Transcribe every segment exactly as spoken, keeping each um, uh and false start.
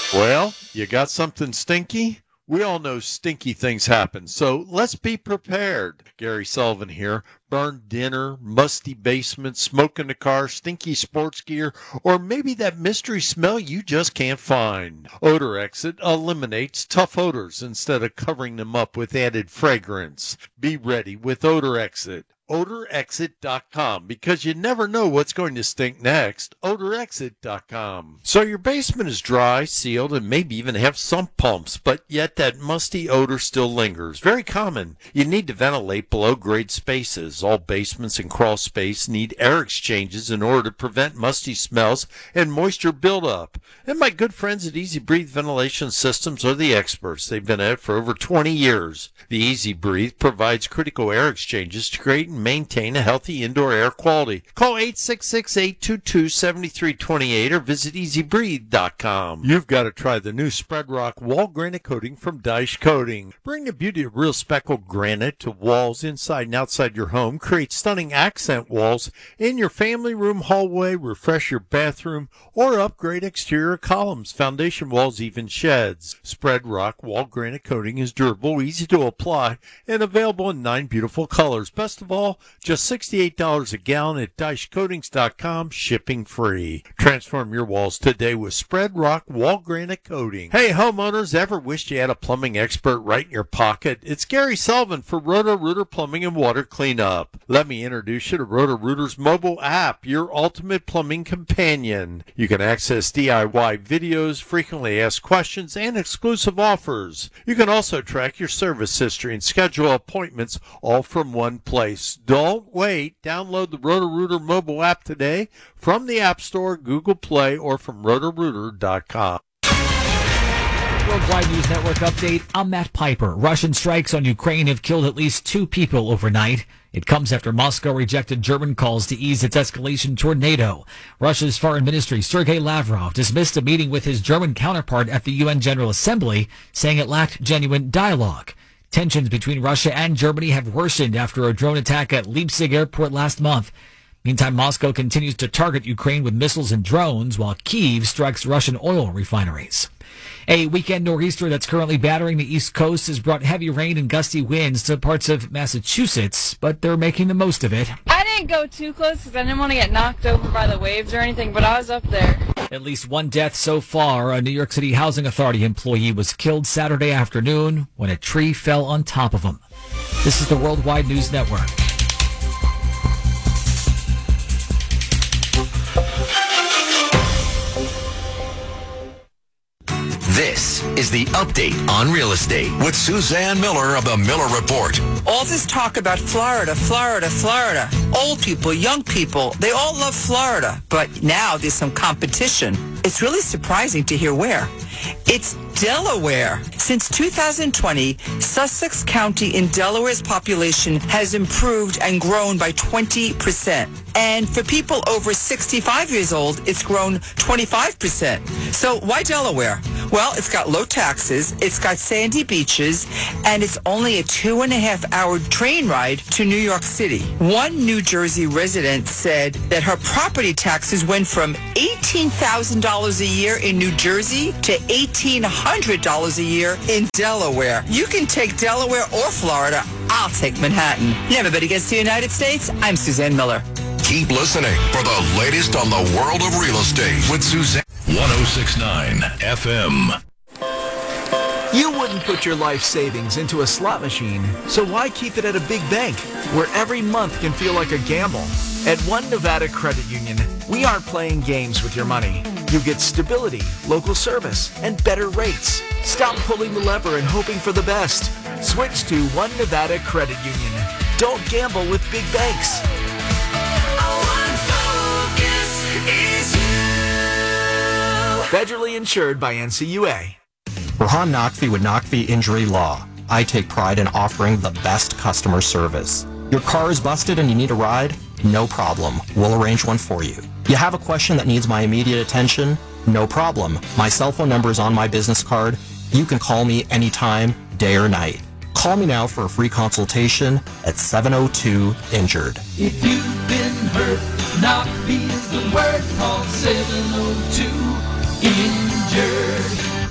Well, you got something stinky? We all know stinky things happen, so let's be prepared. Gary Sullivan here. Burned dinner, musty basement, smoke in the car, stinky sports gear, or maybe that mystery smell you just can't find. Odor Exit eliminates tough odors instead of covering them up with added fragrance. Be ready with Odor Exit. odor exit dot com, because you never know what's going to stink next. odor exit dot com. So your basement is dry, sealed, and maybe even have sump pumps, but yet that musty odor still lingers. Very common. You need to ventilate below grade spaces. All basements and crawl space need air exchanges in order to prevent musty smells and moisture buildup. And my good friends at Easy Breathe Ventilation Systems are the experts. They've been at it for over twenty years. The Easy Breathe provides critical air exchanges to create and maintain a healthy indoor air quality. Call eight six six, eight two two, seven three two eight or visit easy breathe dot com. You've got to try the new Spread Rock Wall Granite Coating from Dyche Coating. Bring the beauty of real speckled granite to walls inside and outside your home. Create stunning accent walls in your family room, hallway, refresh your bathroom, or upgrade exterior columns, foundation walls, even sheds. Spread Rock Wall Granite Coating is durable, easy to apply, and available in nine beautiful colors. Best of all, just sixty-eight dollars a gallon at dyche coatings dot com, shipping free. Transform your walls today with Spread Rock Wall Granite Coating. Hey, homeowners, ever wished you had a plumbing expert right in your pocket? It's Gary Sullivan for Roto-Rooter Plumbing and Water Cleanup. Let me introduce you to Roto-Rooter's mobile app, your ultimate plumbing companion. You can access D I Y videos, frequently asked questions, and exclusive offers. You can also track your service history and schedule appointments all from one place. Don't wait. Download the Roto-Rooter mobile app today from the App Store, Google Play, or from roto rooter dot com. Worldwide News Network update. I'm Matt Piper. Russian strikes on Ukraine have killed at least two people overnight. It comes after Moscow rejected German calls to ease its escalation toward NATO. Russia's Foreign Ministry, Sergei Lavrov, dismissed a meeting with his German counterpart at the U N General Assembly, saying it lacked genuine dialogue. Tensions between Russia and Germany have worsened after a drone attack at Leipzig airport last month. Meantime, Moscow continues to target Ukraine with missiles and drones, while Kyiv strikes Russian oil refineries. A weekend nor'easter that's currently battering the East Coast has brought heavy rain and gusty winds to parts of Massachusetts, but they're making the most of it. I didn't go too close because I didn't want to get knocked over by the waves or anything, but I was up there. At least one death so far. A New York City Housing Authority employee was killed Saturday afternoon when a tree fell on top of him. This is the Worldwide News Network. This is the Update on Real Estate with Suzanne Miller of the Miller Report. All this talk about Florida, Florida, Florida. Old people, young people, they all love Florida. But now there's some competition. It's really surprising to hear where. It's Delaware. Since two thousand twenty, Sussex County in Delaware's population has improved and grown by twenty percent. And for people over sixty-five years old, it's grown twenty-five percent. So why Delaware? Well, it's got low taxes, it's got sandy beaches, and it's only a two and a half hour train ride to New York City. One New Jersey resident said that her property taxes went from eighteen thousand dollars a year in New Jersey to eighteen hundred dollars a year in Delaware. You can take Delaware or Florida. I'll take Manhattan. Everybody gets to the United States. I'm Suzanne Miller. Keep listening for the latest on the world of real estate with Suzanne. one oh six point nine F M. You wouldn't put your life savings into a slot machine, so why keep it at a big bank where every month can feel like a gamble? At One Nevada Credit Union, we aren't playing games with your money. You get stability, local service, and better rates. Stop pulling the lever and hoping for the best. Switch to One Nevada Credit Union. Don't gamble with big banks. Federally insured by N C U A. Rahan Naqvi with Naqvi Injury Law. I take pride in offering the best customer service. Your car is busted and you need a ride? No problem. We'll arrange one for you. You have a question that needs my immediate attention? No problem. My cell phone number is on my business card. You can call me anytime, day or night. Call me now for a free consultation at seven oh two injured. If you've been hurt, Naqvi is the word. Call seven oh two injured.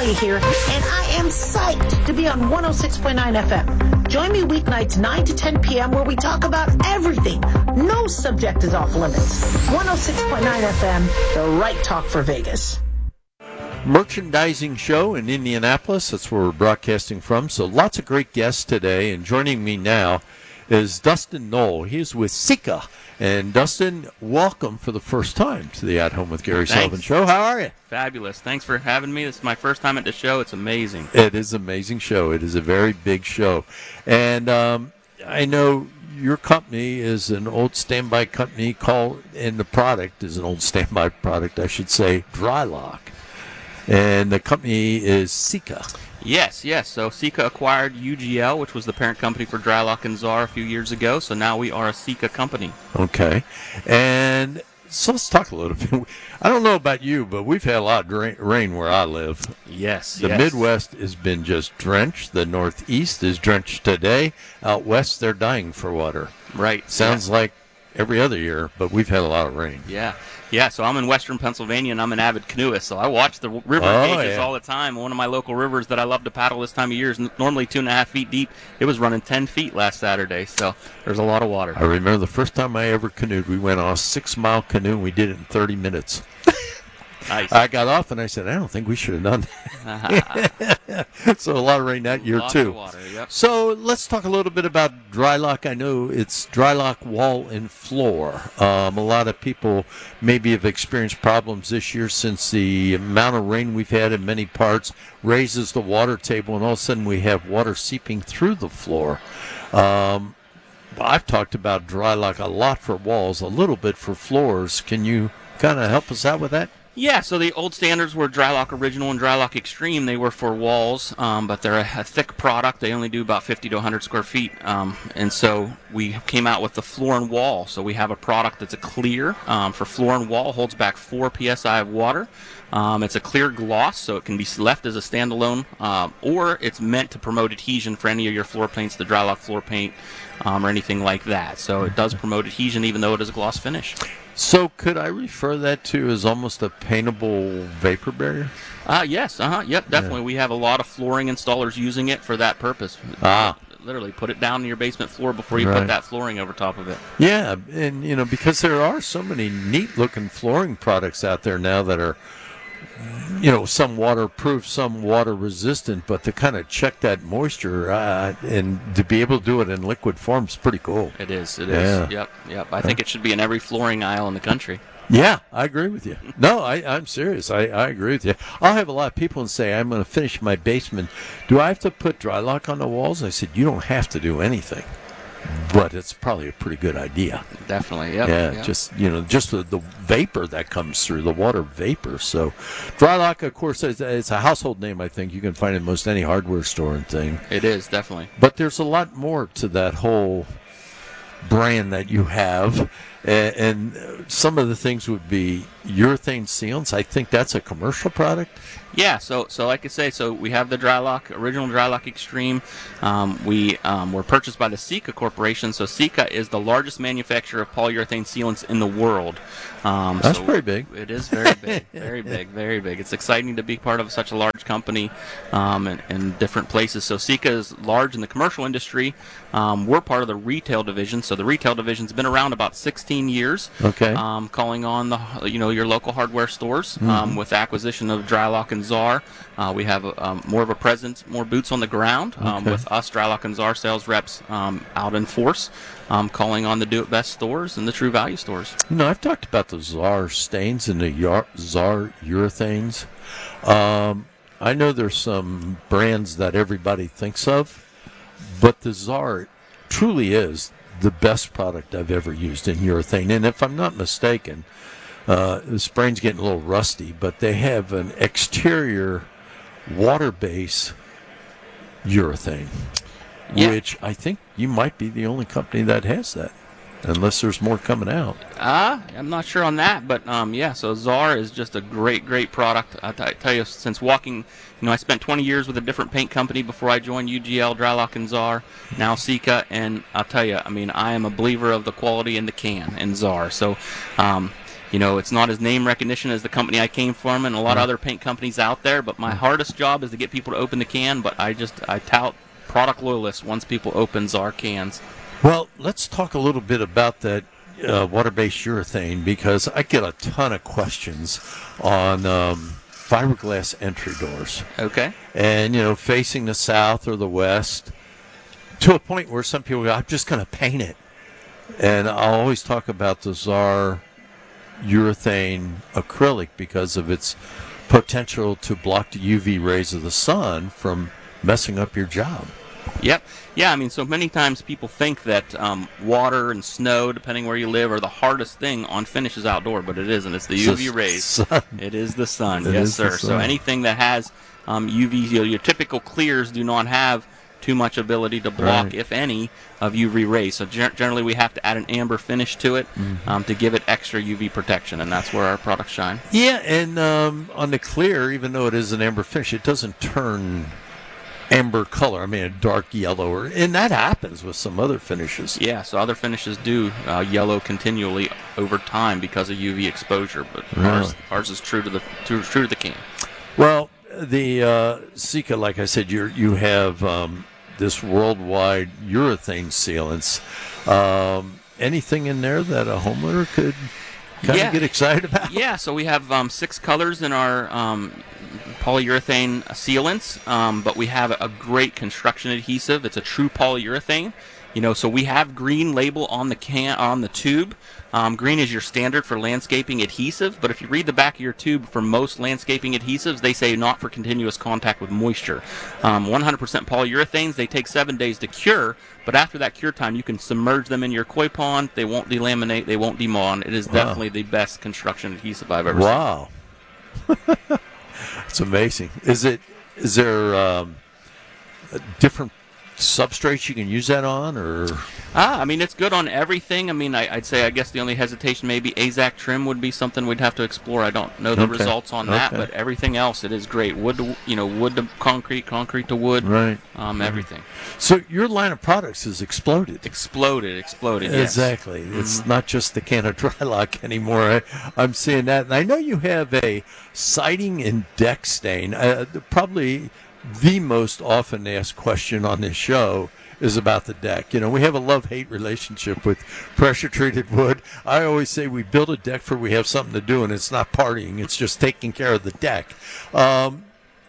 Dahlia here, and I am psyched to be on one oh six point nine F M. Join me weeknights nine to ten p.m. where we talk about everything. No subject is off limits. one oh six point nine F M, the right talk for Vegas. Merchandising show in Indianapolis. That's where we're broadcasting from. So lots of great guests today. And joining me now is Dustin Knoll. He's with Sika. And Dustin, welcome for the first time to the At Home with Gary Thanks. Sullivan show. How are you? Fabulous. Thanks for having me. This is my first time at the show. It's amazing. It is an amazing show. It is a very big show. And um, I know your company is an old standby company called, and the product is an old standby product, I should say, Drylock. And the company is Sika. Yes, yes. So Sika acquired U G L, which was the parent company for Drylock and Czar a few years ago. So now we are a Sika company. Okay. And so let's talk a little bit. I don't know about you, but we've had a lot of rain, rain where I live. Yes, The yes. Midwest has been just drenched. The Northeast is drenched today. Out west, they're dying for water. Right. Sounds yeah. like every other year, but we've had a lot of rain. Yeah. Yeah, so I'm in western Pennsylvania, and I'm an avid canoeist, so I watch the river Oh, gauges yeah. all the time. One of my local rivers that I love to paddle this time of year is n- normally two and a half feet deep. It was running ten feet last Saturday, so there's a lot of water. I remember the first time I ever canoed, we went on a six-mile canoe, and we did it in thirty minutes. Nice. I got off, and I said, I don't think we should have done that. So a lot of rain that year, Lots too. of water, yep. So let's talk a little bit about Drylock. I know it's Drylock wall and floor. Um, a lot of people maybe have experienced problems this year since the amount of rain we've had in many parts raises the water table, and all of a sudden we have water seeping through the floor. Um, I've talked about Drylock a lot for walls, a little bit for floors. Can you kind of help us out with that? Yeah, so the old standards were Drylock Original and Drylock Extreme. They were for walls, um, but they're a, a thick product. They only do about fifty to one hundred square feet. Um, and so we came out with the floor and wall. So we have a product that's a clear um, for floor and wall, holds back four P S I of water. Um, it's a clear gloss, so it can be left as a standalone, um, or it's meant to promote adhesion for any of your floor paints, the Drylock floor paint, um, or anything like that. So it does promote adhesion even though it is a gloss finish. So could I refer that to as almost a paintable vapor barrier? Uh, yes, uh-huh, yep, definitely. We have a lot of flooring installers using it for that purpose. Ah. Literally, put it down in your basement floor before you Right. put that flooring over top of it. Yeah, and you know, because there are so many neat looking flooring products out there now that are, you know, some waterproof, some water resistant, but to kind of check that moisture uh, and to be able to do it in liquid form is pretty cool. It is, it Yeah. is. Yep, yep. I think it should be in every flooring aisle in the country. Yeah, I agree with you. No, I, I'm serious. I, I agree with you. I'll have a lot of people say, I'm going to finish my basement. Do I have to put Drylock on the walls? I said, you don't have to do anything, but it's probably a pretty good idea. Definitely, yep. Yeah, yep. just, you know, just the, the vapor that comes through, the water vapor. So Drylock, of course, is, it's a household name, I think. You can find it in most any hardware store and thing. It is, definitely. But there's a lot more to that whole brand that you have. And, and some of the things would be urethane sealants. I think that's a commercial product. Yeah, so so like I say, so we have the Drylock, original Drylock Extreme. Um, we um, were purchased by the Sika Corporation. So Sika is the largest manufacturer of polyurethane sealants in the world. Um, That's so pretty big. It is very big, very big, very big. It's exciting to be part of such a large company um, in, in different places. So Sika is large in the commercial industry. Um, we're part of the retail division. So the retail division's been around about sixteen years. Okay. Um, calling on the you know your local hardware stores um, Mhm. with acquisition of Drylock and Czar. Uh, we have um, more of a presence, more boots on the ground um, Okay. with us, Drylock and Czar sales reps um, out in force, um, calling on the Do It Best stores and the True Value stores. You know, I've talked about the Czar stains and the Yar- Czar urethanes. Um, I know there's some brands that everybody thinks of, but the Czar truly is the best product I've ever used in urethane. And if I'm not mistaken, uh, the spray's getting a little rusty, but they have an exterior water base urethane, Yeah. which I think you might be the only company that has that, unless there's more coming out. Uh, I'm not sure on that, but um, yeah, so Czar is just a great, great product. I, t- I tell you, since walking, you know, I spent twenty years with a different paint company before I joined U G L, Drylock, and Czar, now Sika, and I'll tell you, I mean, I am a believer of the quality in the can in Czar. So, um, you know, it's not as name recognition as the company I came from and a lot of other paint companies out there, but my hardest job is to get people to open the can, but I just, I tout product loyalists once people open Czar cans. Well, let's talk a little bit about that uh, water-based urethane, because I get a ton of questions on um, fiberglass entry doors. Okay. And, you know, facing the south or the west, to a point where some people go, I'm just going to paint it. And I'll always talk about the Czar urethane acrylic because of its potential to block the U V rays of the sun from messing up your job. Yep. Yeah, I mean, so many times people think that um, water and snow, depending where you live, are the hardest thing on finishes outdoor, but it isn't. It's the U V rays. Sun. It is the sun. It yes, is the sir. So sun. anything that has um, U V, you know, your typical clears do not have too much ability to block, Right. if any, of U V rays. So gen- generally we have to add an amber finish to it Mm-hmm. um, to give it extra U V protection, and that's where our products shine. Yeah, and um, on the clear, even though it is an amber finish, it doesn't turn amber color. I mean, a dark yellow, or, and that happens with some other finishes. Yeah, so other finishes do uh, yellow continually over time because of U V exposure, but ours, Really? ours is true to the true, true to the can. Well, the uh, Sika, like I said, you you have um, this worldwide urethane sealants. Um, anything in there that a homeowner could kind Yeah. of get excited about? Yeah, so we have um, six colors in our um, polyurethane sealants, um, but we have a great construction adhesive. It's a true polyurethane. You know, so we have green label on the can on the tube. Um, green is your standard for landscaping adhesive, but if you read the back of your tube for most landscaping adhesives, they say not for continuous contact with moisture. Um, one hundred percent polyurethanes, they take seven days to cure, but after that cure time, you can submerge them in your koi pond. They won't delaminate. They won't demon. It is Wow. definitely the best construction adhesive I've ever Wow. It's amazing. Is it? Is there um, different substrates you can use that on, or? Ah, I mean, it's good on everything. I mean, I, I'd say, I guess the only hesitation maybe A Z A C trim would be something we'd have to explore. I don't know the Okay. results on that, Okay. but everything else, it is great. Wood to, you know, wood to concrete, concrete to wood, Right. um, everything. So your line of products has exploded. Exploded, exploded, yes. Exactly. It's not just the can of Drylock anymore. I, I'm seeing that. And I know you have a siding and deck stain. Uh, probably the most often asked question on this show is about the deck. You know, we have a love-hate relationship with pressure-treated wood. I always say we build a deck for we have something to do, and it's not partying. It's just taking care of the deck. Um,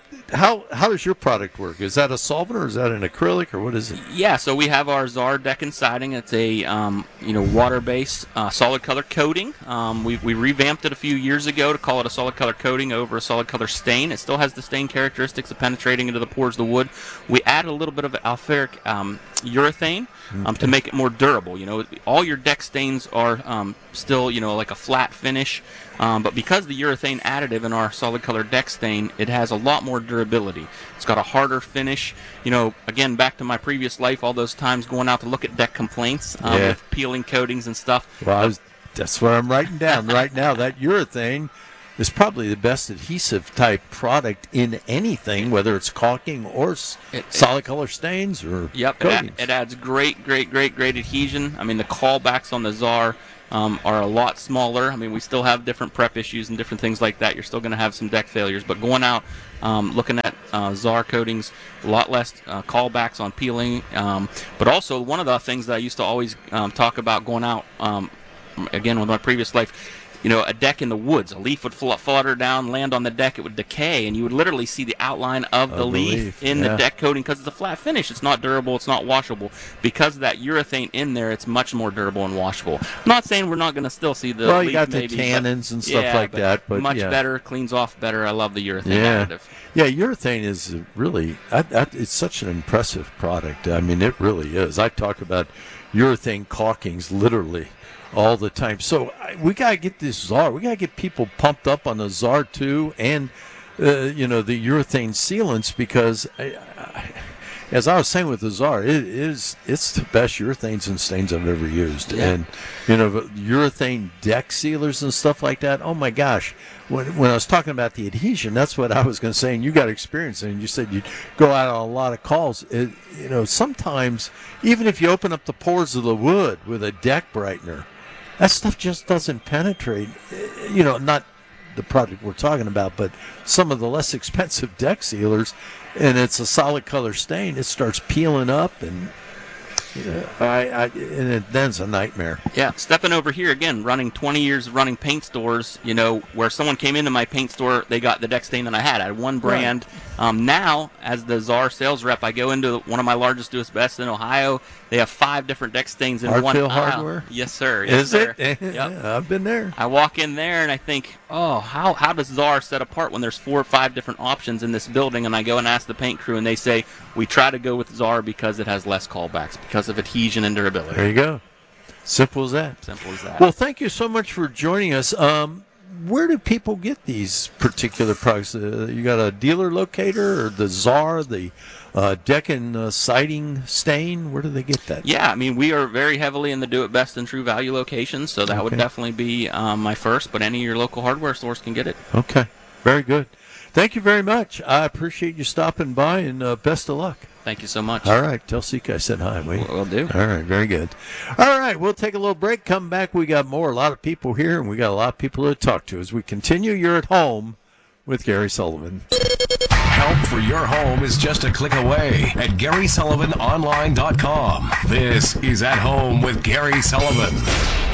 how how does your product work? Is that a solvent, or is that an acrylic, or what is it? Yeah, so we have our Czar deck and siding. It's a um, you know water-based uh, solid color coating. Um, we we revamped it a few years ago to call it a solid color coating over a solid color stain. It still has the stain characteristics of penetrating into the pores of the wood. We added a little bit of alpharic um, urethane um, to make it more durable. You know, all your deck stains are um, still you know like a flat finish, um, but because the urethane additive in our solid color deck stain, it has a lot more durability. It's got a harder finish. You know, again, back to my previous life, all those times going out to look at deck complaints um, Yeah. with peeling coatings and stuff. Well, I was, that's what I'm writing down right now. That urethane is probably the best adhesive type product in anything, whether it's caulking or s- It- it- solid color stains or Yep, it, coatings. add, it adds great, great, great, great adhesion. I mean, the callbacks on the Czar um, are a lot smaller. I mean, we still have different prep issues and different things like that. You're still going to have some deck failures, but going out, um, looking at uh, Czar coatings, a lot less uh, callbacks on peeling. Um, but also, one of the things that I used to always um, talk about going out, um, again, with my previous life, you know, a deck in the woods, a leaf would fl- flutter down, land on the deck, it would decay, and you would literally see the outline of the the leaf, leaf, in yeah. the deck coating because it's a flat finish. It's not durable. It's not washable. Because of that urethane in there, it's much more durable and washable. I'm not saying we're not going to still see the Well, leaf you got the maybe, but- tannins and stuff yeah, like that, but much yeah. better, cleans off better. I love the urethane Yeah. additive. Yeah, urethane is really, I, I, it's such an impressive product. I mean, it really is. I talk about urethane caulkings literally all the time. So I, we got to get this Czar. We got to get people pumped up on the Czar too, and, uh, you know, the urethane sealants, because I, I, as I was saying with the Czar, it is, it's the best urethanes and stains I've ever used. Yeah. And, you know, urethane deck sealers and stuff like that, oh my gosh. When, when I was talking about the adhesion, that's what I was going to say, and you got experience, and you said you'd go out on a lot of calls. It, you know, sometimes, even if you open up the pores of the wood with a deck brightener, that stuff just doesn't penetrate. You know, not the product we're talking about, but some of the less expensive deck sealers, and it's a solid color stain. It starts peeling up, and yeah, I, I and it, then it's a nightmare. Yeah, stepping over here again, running twenty years of running paint stores, you know, where someone came into my paint store, they got the deck stain that I had. I had one brand. Right. Um, now, as the Czar sales rep, I go into one of my largest, doest best in Ohio. They have five different deck stains in Hartfield one aisle. Hardware? Yes, sir. Yes, Is sir. it? Yep. Yeah, I've been there. I walk in there and I think, oh, how how does Czar set apart when there's four or five different options in this building? And I go and ask the paint crew, and they say, we try to go with Czar because it has less callbacks, because of adhesion and durability. There you go. Simple as that. Simple as that. Well, thank you so much for joining us. Um, where do people get these particular products? Uh, you got a dealer locator, or the Czar, the uh, deck and uh, siding stain? Where do they get that? Yeah, I mean, we are very heavily in the do it best and True Value locations, so that Okay. would definitely be um, my first, but any of your local hardware stores can get it. Okay, very good. Thank you very much. I appreciate you stopping by, and uh, best of luck. Thank you so much. All right, tell Sika I said hi. Will Will do. All right, very good. All right, we'll take a little break. Come back. We got more. A lot of people here, and we got a lot of people to talk to as we continue. You're at home with Gary Sullivan. Help for your home is just a click away at Gary Sullivan Online dot com. This is At Home with Gary Sullivan.